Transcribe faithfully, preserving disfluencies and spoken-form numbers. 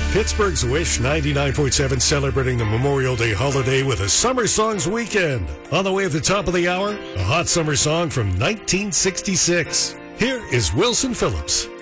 Pittsburgh's Wish ninety-nine point seven celebrating the Memorial Day holiday with a Summer Songs weekend. On the way at the top of the hour, a hot summer song from nineteen sixty-six. Here is Wilson Phillips.